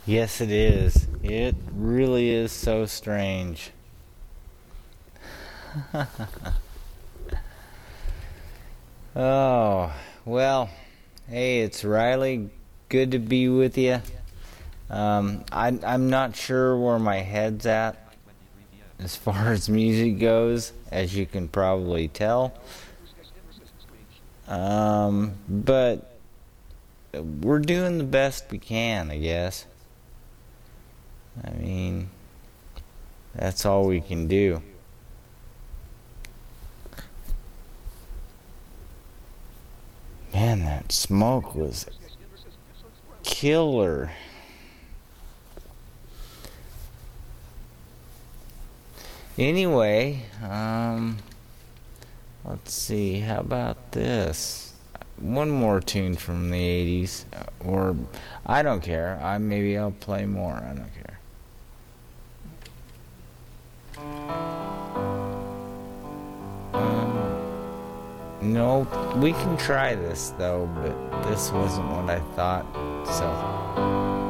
Yes, it is. It really is so strange. Oh, well, hey, it's Riley. Good to be with you. I'm not sure where my head's at as far as music goes, as you can probably tell. But we're doing the best we can, I guess. I mean, that's all we can do. Man, that smoke was killer. Anyway, let's see. How about this? One more tune from the 80s. Or, I don't care. Maybe I'll play more. I don't care. No, we can try this though, but this wasn't what I thought, so.